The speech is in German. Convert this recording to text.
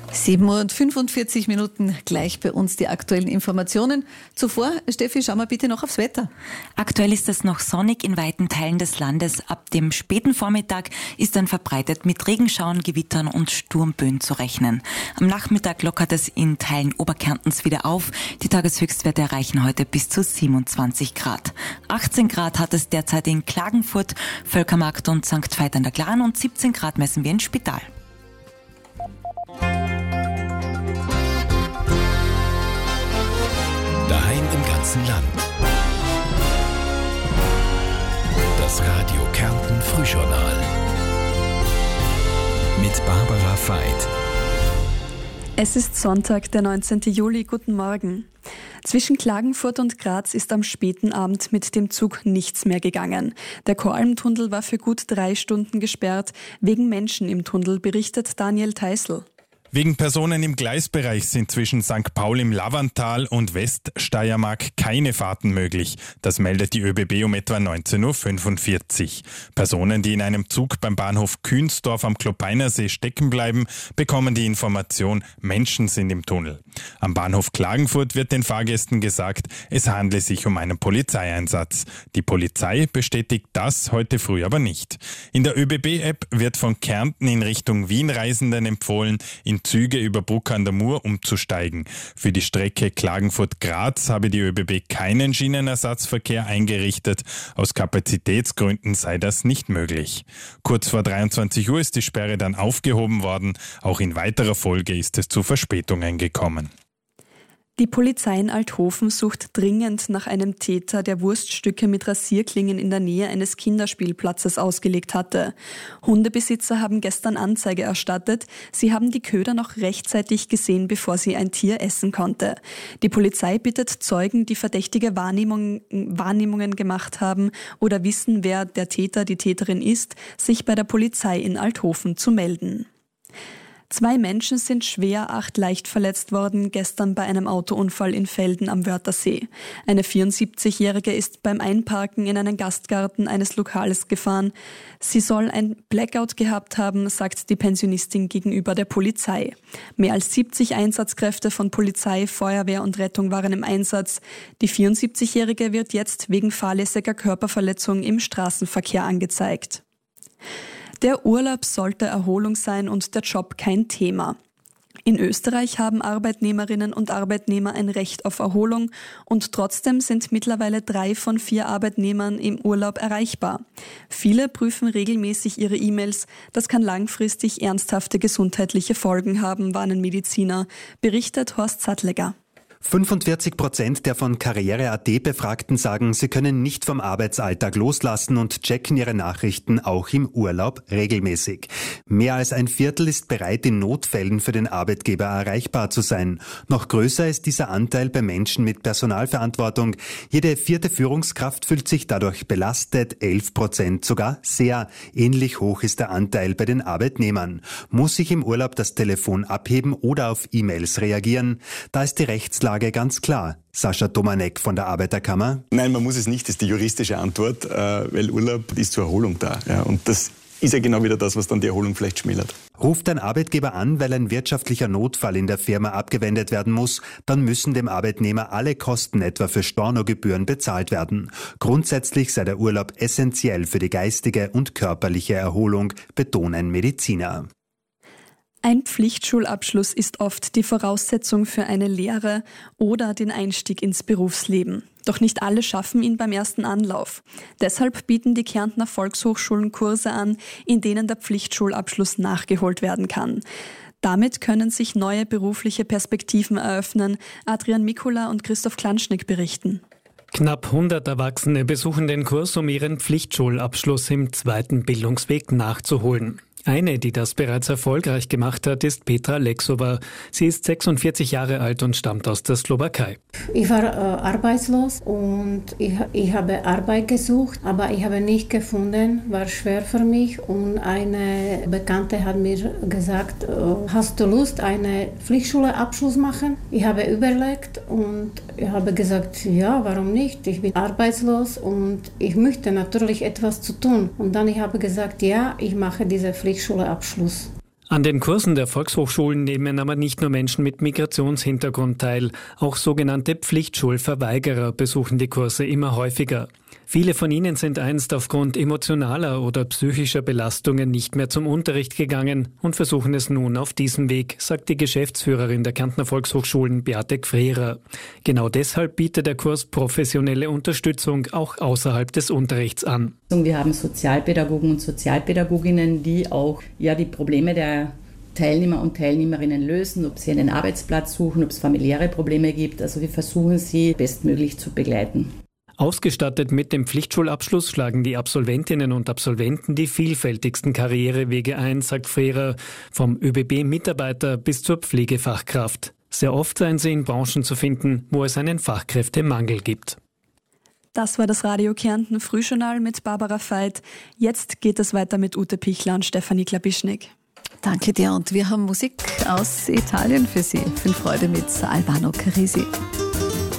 7:45 gleich bei uns die aktuellen Informationen. Zuvor, Steffi, schauen wir bitte noch aufs Wetter. Aktuell ist es noch sonnig in weiten Teilen des Landes. Ab dem späten Vormittag ist dann verbreitet mit Regenschauern, Gewittern und Sturmböen zu rechnen. Am Nachmittag lockert es in Teilen Oberkärntens wieder auf. Die Tageshöchstwerte erreichen heute bis zu 27 Grad. 18 Grad hat es derzeit in Klagenfurt, Völkermarkt und St. Veit an der Glan und 17 Grad messen wir in Spital. Daheim im ganzen Land. Das Radio Kärnten Frühjournal. Mit Barbara Veit. Es ist Sonntag, der 19. Juli. Guten Morgen. Zwischen Klagenfurt und Graz ist am späten Abend mit dem Zug nichts mehr gegangen. Der Koralmtunnel war für gut 3 Stunden gesperrt. Wegen Menschen im Tunnel, berichtet Daniel Theißl. Wegen Personen im Gleisbereich sind zwischen St. Paul im Lavanttal und Weststeiermark keine Fahrten möglich. Das meldet die ÖBB um etwa 19:45 Uhr. Personen, die in einem Zug beim Bahnhof Kühnsdorf am Klopeinersee stecken bleiben, bekommen die Information, Menschen sind im Tunnel. Am Bahnhof Klagenfurt wird den Fahrgästen gesagt, es handle sich um einen Polizeieinsatz. Die Polizei bestätigt das heute früh aber nicht. In der ÖBB-App wird von Kärnten in Richtung Wien Reisenden empfohlen, in Züge über Bruck an der Mur umzusteigen. Für die Strecke Klagenfurt-Graz habe die ÖBB keinen Schienenersatzverkehr eingerichtet. Aus Kapazitätsgründen sei das nicht möglich. Kurz vor 23 Uhr ist die Sperre dann aufgehoben worden. Auch in weiterer Folge ist es zu Verspätungen gekommen. Die Polizei in Althofen sucht dringend nach einem Täter, der Wurststücke mit Rasierklingen in der Nähe eines Kinderspielplatzes ausgelegt hatte. Hundebesitzer haben gestern Anzeige erstattet. Sie haben die Köder noch rechtzeitig gesehen, bevor sie ein Tier essen konnte. Die Polizei bittet Zeugen, die verdächtige Wahrnehmungen gemacht haben oder wissen, wer der Täter, die Täterin ist, sich bei der Polizei in Althofen zu melden. 2 Menschen sind schwer, 8 leicht verletzt worden, gestern bei einem Autounfall in Velden am Wörthersee. Eine 74-Jährige ist beim Einparken in einen Gastgarten eines Lokals gefahren. Sie soll ein Blackout gehabt haben, sagt die Pensionistin gegenüber der Polizei. Mehr als 70 Einsatzkräfte von Polizei, Feuerwehr und Rettung waren im Einsatz. Die 74-Jährige wird jetzt wegen fahrlässiger Körperverletzung im Straßenverkehr angezeigt. Der Urlaub sollte Erholung sein und der Job kein Thema. In Österreich haben Arbeitnehmerinnen und Arbeitnehmer ein Recht auf Erholung und trotzdem sind mittlerweile 3 von 4 Arbeitnehmern im Urlaub erreichbar. Viele prüfen regelmäßig ihre E-Mails. Das kann langfristig ernsthafte gesundheitliche Folgen haben, warnen Mediziner, berichtet Horst Sattlegger. 45% der von Karriere.at Befragten sagen, sie können nicht vom Arbeitsalltag loslassen und checken ihre Nachrichten auch im Urlaub regelmäßig. Mehr als ein Viertel ist bereit, in Notfällen für den Arbeitgeber erreichbar zu sein. Noch größer ist dieser Anteil bei Menschen mit Personalverantwortung. Jede 4. Führungskraft fühlt sich dadurch belastet, 11% sogar sehr. Ähnlich hoch ist der Anteil bei den Arbeitnehmern. Muss ich im Urlaub das Telefon abheben oder auf E-Mails reagieren? Da ist die Rechtslage ganz klar. Sascha Domanek von der Arbeiterkammer. Nein, man muss es nicht, das ist die juristische Antwort, weil Urlaub ist zur Erholung da. Ja, und das ist ja genau wieder das, was dann die Erholung vielleicht schmälert. Ruft ein Arbeitgeber an, weil ein wirtschaftlicher Notfall in der Firma abgewendet werden muss, dann müssen dem Arbeitnehmer alle Kosten etwa für Stornogebühren bezahlt werden. Grundsätzlich sei der Urlaub essentiell für die geistige und körperliche Erholung, betonen Mediziner. Ein Pflichtschulabschluss ist oft die Voraussetzung für eine Lehre oder den Einstieg ins Berufsleben. Doch nicht alle schaffen ihn beim ersten Anlauf. Deshalb bieten die Kärntner Volkshochschulen Kurse an, in denen der Pflichtschulabschluss nachgeholt werden kann. Damit können sich neue berufliche Perspektiven eröffnen. Adrian Mikula und Christoph Klanschnick berichten. Knapp 100 Erwachsene besuchen den Kurs, um ihren Pflichtschulabschluss im 2. Bildungsweg nachzuholen. Eine, die das bereits erfolgreich gemacht hat, ist Petra Lexova. Sie ist 46 Jahre alt und stammt aus der Slowakei. Ich war arbeitslos und ich habe Arbeit gesucht, aber ich habe nicht gefunden, war schwer für mich. Und eine Bekannte hat mir gesagt, hast du Lust, einen Pflichtschulabschluss machen? Ich habe überlegt und ich habe gesagt, ja, warum nicht? Ich bin arbeitslos und ich möchte natürlich etwas zu tun. Und dann ich habe gesagt, ja, ich mache diese Pflichtschulabschluss. An den Kursen der Volkshochschulen nehmen aber nicht nur Menschen mit Migrationshintergrund teil. Auch sogenannte Pflichtschulverweigerer besuchen die Kurse immer häufiger. Viele von ihnen sind einst aufgrund emotionaler oder psychischer Belastungen nicht mehr zum Unterricht gegangen und versuchen es nun auf diesem Weg, sagt die Geschäftsführerin der Kärntner Volkshochschulen, Beate Gfrehrer. Genau deshalb bietet der Kurs professionelle Unterstützung auch außerhalb des Unterrichts an. Wir haben Sozialpädagogen und Sozialpädagoginnen, die auch die Probleme der Teilnehmer und Teilnehmerinnen lösen, ob sie einen Arbeitsplatz suchen, ob es familiäre Probleme gibt. Also wir versuchen sie bestmöglich zu begleiten. Ausgestattet mit dem Pflichtschulabschluss schlagen die Absolventinnen und Absolventen die vielfältigsten Karrierewege ein, sagt Gfrehrer, vom ÖBB-Mitarbeiter bis zur Pflegefachkraft. Sehr oft seien sie in Branchen zu finden, wo es einen Fachkräftemangel gibt. Das war das Radio Kärnten Frühjournal mit Barbara Veit. Jetzt geht es weiter mit Ute Pichler und Stefanie Klapischnik. Danke dir und wir haben Musik aus Italien für Sie. Viel Freude mit Albano Carisi.